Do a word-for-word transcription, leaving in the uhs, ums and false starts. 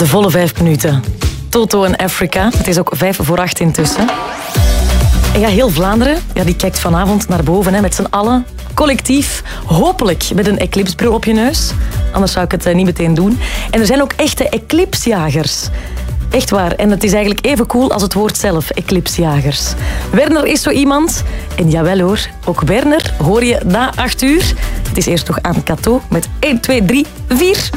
De volle vijf minuten. Toto en Africa. Het is ook vijf voor acht intussen. En ja, heel Vlaanderen ja, die kijkt vanavond naar boven hè, met z'n allen. Collectief, hopelijk met een eclipsebril op je neus. Anders zou ik het uh, niet meteen doen. En er zijn ook echte eclipsjagers. Echt waar. En het is eigenlijk even cool als het woord zelf, eclipsjagers. Werner is zo iemand. En jawel hoor, ook Werner hoor je na acht uur. Het is eerst nog aan Kato met één, twee, drie, vier.